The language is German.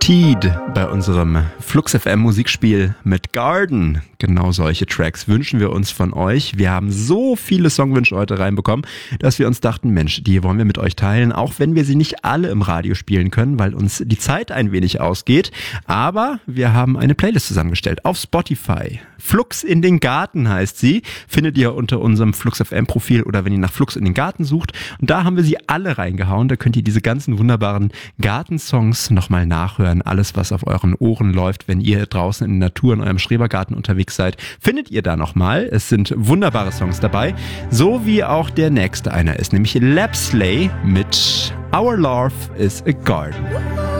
Teed bei unserem Flux FM Musikspiel mit Garden. Genau solche Tracks wünschen wir uns von euch. Wir haben so viele Songwünsche heute reinbekommen, dass wir uns dachten, Mensch, die wollen wir mit euch teilen, auch wenn wir sie nicht alle im Radio spielen können, weil uns die Zeit ein wenig ausgeht. Aber wir haben eine Playlist zusammengestellt auf Spotify. Flux in den Garten heißt sie. Findet ihr unter unserem Flux FM Profil oder wenn ihr nach Flux in den Garten sucht. Und da haben wir sie alle reingehauen. Da könnt ihr diese ganzen wunderbaren Gartensongs nochmal nachhören. Alles, was auf euren Ohren läuft, wenn ihr draußen in der Natur in eurem Schrebergarten unterwegs seid, findet ihr da nochmal. Es sind wunderbare Songs dabei. So wie auch der nächste einer ist, nämlich Lapsley mit Our Love is a Garden.